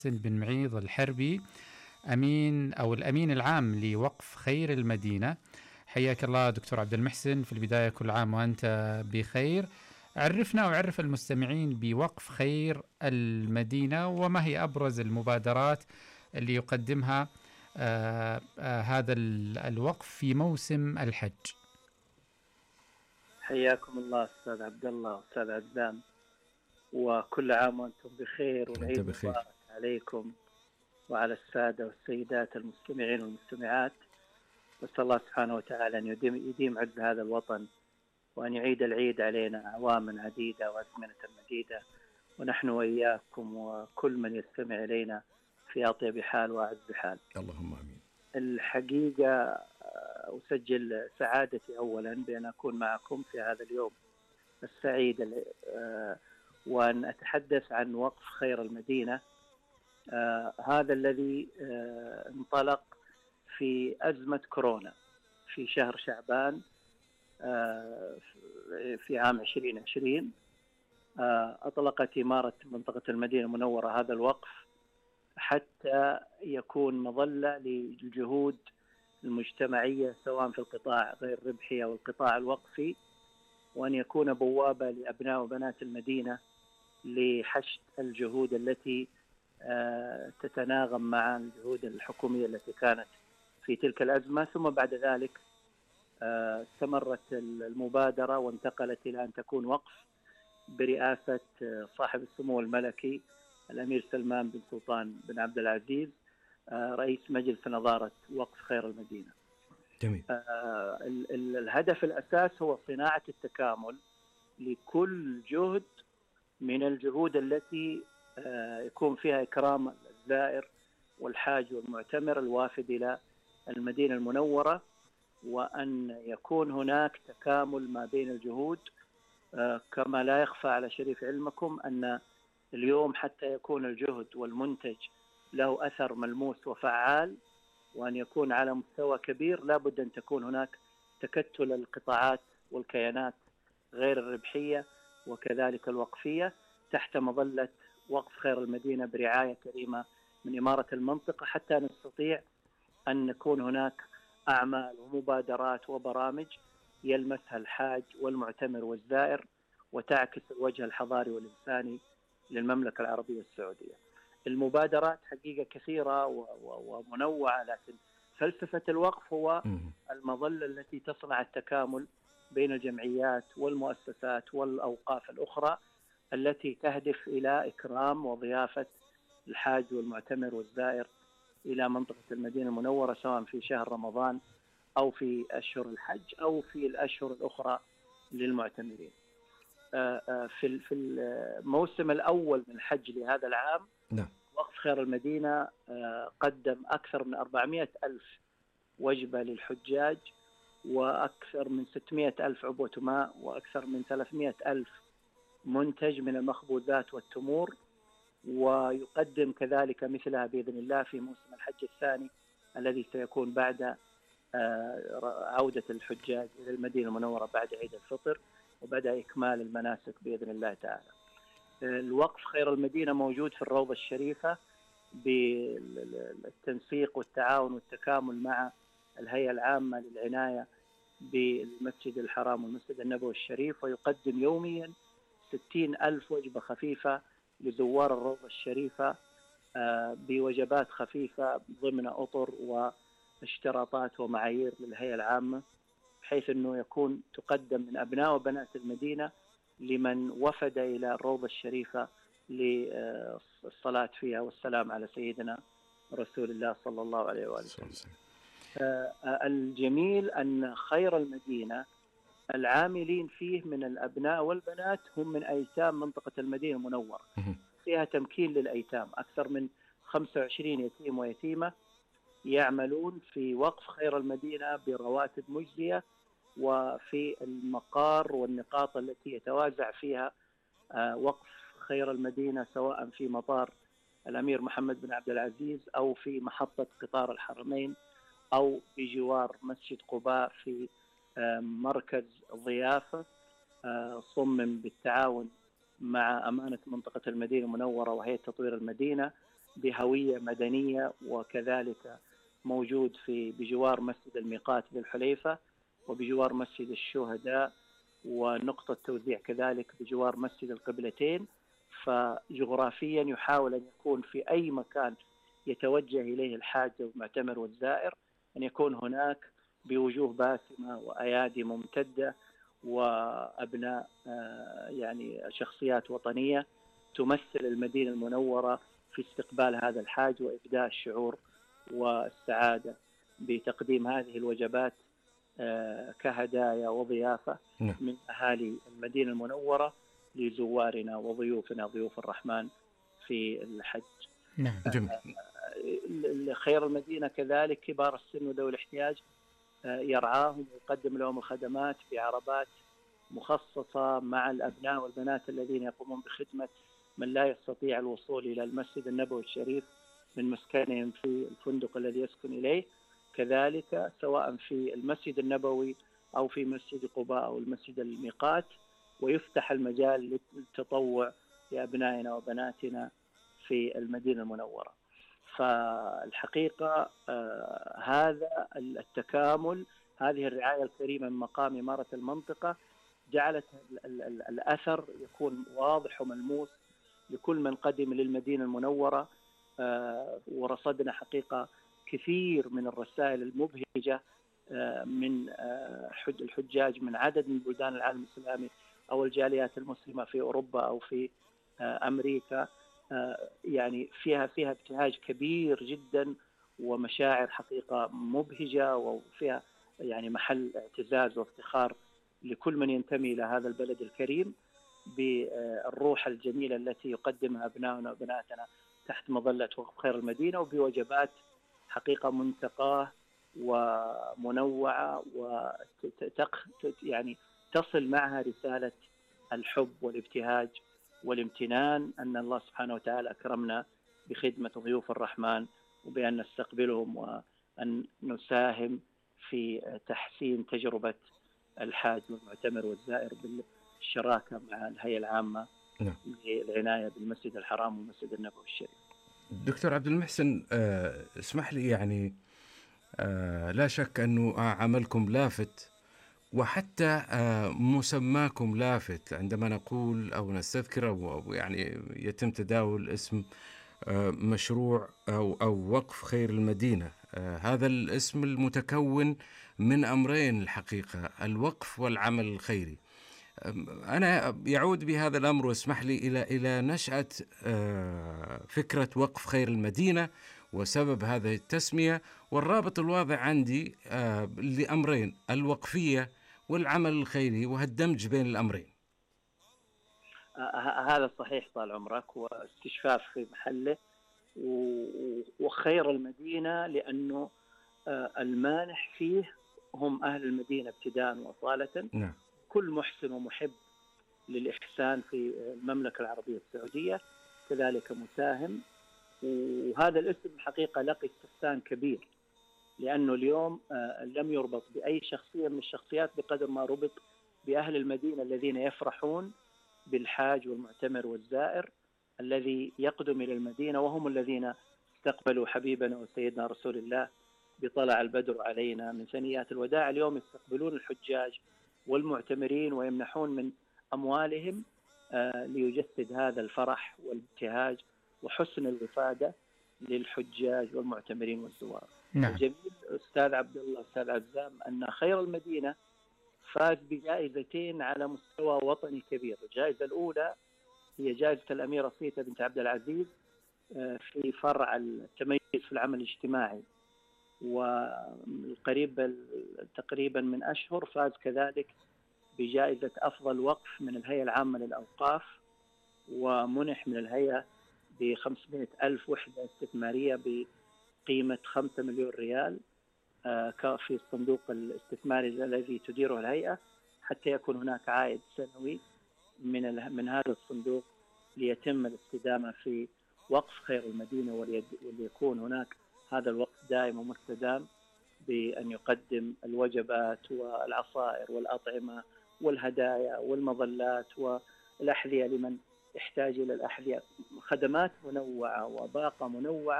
بن معيض الحربي، أمين أو الأمين العام لوقف خير المدينة. حياك الله دكتور عبد المحسن. في البداية كل عام وأنت بخير. عرفنا وعرف المستمعين بوقف خير المدينة، وما هي أبرز المبادرات اللي يقدمها هذا الوقف في موسم الحج. حياكم الله أستاذ عبد الله وأستاذ عزام، وكل عام وأنتم بخير، والعيد مبارك عليكم وعلى السادة والسيدات المستمعين والمستمعات. نسأل الله سبحانه وتعالى أن يديم عز هذا الوطن، وأن يعيد العيد علينا أعواما عديدة وأزمنة مديدة، ونحن وإياكم وكل من يستمع إلينا في أطيب حال وأعز حال. اللهم آمين. الحقيقة أسجل سعادتي أولا بأن أكون معكم في هذا اليوم السعيد، وأن أتحدث عن وقف خير المدينة، هذا الذي انطلق في أزمة كورونا في شهر شعبان في عام 2020. أطلقت إمارة منطقة المدينة المنورة هذا الوقف حتى يكون مظلة للجهود المجتمعية سواء في القطاع غير الربحي أو القطاع الوقفي، وأن يكون بوابة لأبناء وبنات المدينة لحشد الجهود التي تتناغم مع الجهود الحكومية التي كانت في تلك الأزمة. ثم بعد ذلك استمرت المبادرة وانتقلت إلى أن تكون وقف برئاسة صاحب السمو الملكي الأمير سلمان بن سلطان بن عبد العزيز، رئيس مجلس نظارة وقف خير المدينة. جميل. الهدف الأساس هو صناعة التكامل لكل جهد من الجهود التي يكون فيها إكرام الزائر والحاج والمعتمر الوافد إلى المدينة المنورة، وأن يكون هناك تكامل ما بين الجهود. كما لا يخفى على شريف علمكم أن اليوم حتى يكون الجهد والمنتج له أثر ملموس وفعال وأن يكون على مستوى كبير، لابد أن تكون هناك تكتل القطاعات والكيانات غير الربحية وكذلك الوقفية تحت مظلة وقف خير المدينة برعاية كريمة من إمارة المنطقة، حتى نستطيع أن نكون هناك أعمال ومبادرات وبرامج يلمسها الحاج والمعتمر والزائر وتعكس الوجه الحضاري والإنساني للمملكة العربية السعودية. المبادرات حقيقة كثيرة ومنوعة، لكن فلسفة الوقف هو المظلة التي تصنع التكامل بين الجمعيات والمؤسسات والأوقاف الأخرى التي تهدف إلى إكرام وضيافة الحاج والمعتمر والزائر إلى منطقة المدينة المنورة، سواء في شهر رمضان أو في أشهر الحج أو في الأشهر الأخرى للمعتمرين. في الموسم الأول من الحج لهذا العام، نعم، وقف خير المدينة قدم أكثر من 400 ألف وجبة للحجاج، وأكثر من 600 ألف عبوة ماء، وأكثر من 300 ألف منتج من المخبوزات والتمور، ويقدم كذلك مثلها بإذن الله في موسم الحج الثاني الذي سيكون بعد عودة الحجاج إلى المدينة المنورة بعد عيد الفطر وبعد إكمال المناسك بإذن الله تعالى. الوقف خير المدينة موجود في الروضة الشريفة بالتنسيق والتعاون والتكامل مع الهيئة العامة للعناية بالمسجد الحرام والمسجد النبوي الشريف، ويقدم يوميا 60 ألف وجبة خفيفة لزوار الروضة الشريفة بوجبات خفيفة ضمن أطر واشتراطات ومعايير للهيئة العامة، بحيث أنه يكون تقدم من أبناء وبنات المدينة لمن وفد إلى الروضة الشريفة للصلاة فيها والسلام على سيدنا رسول الله صلى الله عليه وآله وسلم. الجميل أن خير المدينة العاملين فيه من الأبناء والبنات هم من أيتام منطقة المدينة المنورة، فيها تمكين للأيتام، أكثر من 25 يتيم ويتيمة يعملون في وقف خير المدينة برواتب مجزية، وفي المقار والنقاط التي يتوازع فيها وقف خير المدينة سواء في مطار الأمير محمد بن عبد العزيز أو في محطة قطار الحرمين أو بجوار مسجد قباء في مركز ضيافة صمم بالتعاون مع أمانة منطقة المدينة المنورة وهيئة تطوير المدينة بهوية مدنية، وكذلك موجود بجوار مسجد الميقات بالحليفة، وبجوار مسجد الشهداء، ونقطة توزيع كذلك بجوار مسجد القبلتين. فجغرافيا يحاول أن يكون في أي مكان يتوجه إليه الحاج والمعتمر والزائر أن يكون هناك بوجوه باسمة وأيادي ممتدة وأبناء يعني شخصيات وطنية تمثل المدينة المنورة في استقبال هذا الحاج وإبداء الشعور والسعادة بتقديم هذه الوجبات كهدايا وضيافة من أهالي المدينة المنورة لزوارنا وضيوفنا ضيوف الرحمن في الحج. نعم. خير المدينة كذلك كبار السن وذوي الاحتياج يرعاهم ويقدم لهم الخدمات في عربات مخصصة مع الأبناء والبنات الذين يقومون بخدمة من لا يستطيع الوصول إلى المسجد النبوي الشريف من مسكنهم في الفندق الذي يسكن إليه. كذلك سواء في المسجد النبوي أو في مسجد قباء أو المسجد الميقات، ويفتح المجال للتطوع لأبنائنا وبناتنا في المدينة المنورة. فالحقيقة هذا التكامل، هذه الرعاية الكريمة من مقام إمارة المنطقة جعلت الأثر يكون واضح وملموس لكل من قدم للمدينة المنورة. ورصدنا حقيقة كثير من الرسائل المبهجة من الحجاج من عدد من بلدان العالم الإسلامي أو الجاليات المسلمة في أوروبا أو في أمريكا، يعني فيها ابتهاج كبير جدا ومشاعر حقيقة مبهجة، وفيها يعني محل اعتزاز وافتخار لكل من ينتمي إلى هذا البلد الكريم بالروح الجميلة التي يقدمها أبنائنا وبناتنا تحت مظلة وقف خير المدينة، وبوجبات حقيقة منتقاة ومنوعة يعني تصل معها رسالة الحب والابتهاج والامتنان أن الله سبحانه وتعالى أكرمنا بخدمة ضيوف الرحمن وبأن نستقبلهم وأن نساهم في تحسين تجربة الحاج والمعتمر والزائر بالشراكة مع الهيئة العامة للعناية بالمسجد الحرام والمسجد النبوي الشريف. دكتور عبد المحسن، اسمح لي يعني لا شك أنه عملكم لافت، وحتى مسماكم لافت عندما نقول أو نستذكر أو يعني يتم تداول اسم مشروع أو وقف خير المدينة. هذا الاسم المتكون من أمرين الحقيقة، الوقف والعمل الخيري. أنا يعود بهذا الأمر واسمح لي إلى نشأة فكرة وقف خير المدينة وسبب هذه التسمية، والرابط الواضح عندي لأمرين، الوقفية والعمل الخيري، وهالدمج بين الأمرين. هذا صحيح طال عمرك، واستشفاف في محله. وخير المدينة لأنه المانح فيه هم أهل المدينة ابتداء وصالة. نعم. كل محسن ومحب للإحسان في المملكة العربية السعودية كذلك مساهم. وهذا الاسم حقيقة لقي استحسان كبير، لأنه اليوم لم يربط بأي شخصية من الشخصيات بقدر ما ربط بأهل المدينة الذين يفرحون بالحاج والمعتمر والزائر الذي يقدم إلى المدينة، وهم الذين استقبلوا حبيبنا وسيدنا رسول الله بطلع البدر علينا من ثنيات الوداع. اليوم يستقبلون الحجاج والمعتمرين ويمنحون من أموالهم ليجسد هذا الفرح والابتهاج وحسن الوفادة للحجاج والمعتمرين والزوار. نعم. الجميل أستاذ عبد الله أستاذ عزام أن خير المدينة فاز بجائزتين على مستوى وطني كبير. الجائزة الأولى هي جائزة الأميرة صيتا بنت عبد العزيز في فرع التميز في العمل الاجتماعي، والقريب تقريبا من أشهر فاز كذلك بجائزة أفضل وقف من الهيئة العامة للأوقاف، ومنح من الهيئة ب500,000 وحدة استثمارية بقيمة 5 مليون ريال في الصندوق الاستثماري الذي تديره الهيئة، حتى يكون هناك عائد سنوي من هذا الصندوق ليتم الاستدامة في وقف خير المدينة، وليكون هناك هذا الوقف دائم ومستدام بأن يقدم الوجبات والعصائر والأطعمة والهدايا والمظلات والأحذية لمن يحتاج إلى الأحذية، خدمات منوعة وباقة منوعة